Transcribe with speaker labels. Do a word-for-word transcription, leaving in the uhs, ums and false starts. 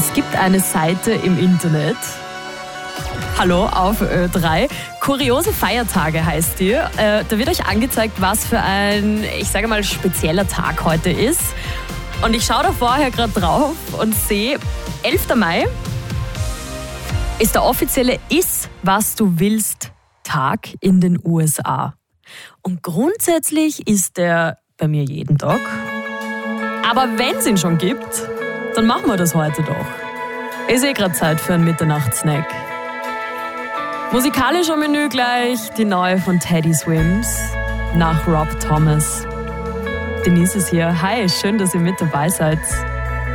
Speaker 1: Es gibt eine Seite im Internet, hallo auf Ö drei, Kuriose Feiertage heißt die. Äh, da wird euch angezeigt, was für ein, ich sage mal, spezieller Tag heute ist. Und ich schaue da vorher gerade drauf und sehe, elfter Mai ist der offizielle Iss, was du willst Tag in den U S A. Und grundsätzlich ist der bei mir jeden Tag. Aber wenn es ihn schon gibt, dann machen wir das heute doch. Ist eh gerade Zeit für einen Mitternachtssnack. Musikalischer Menü gleich, die neue von Teddy Swims nach Rob Thomas. Denise ist hier. Hi, schön, dass ihr mit dabei seid.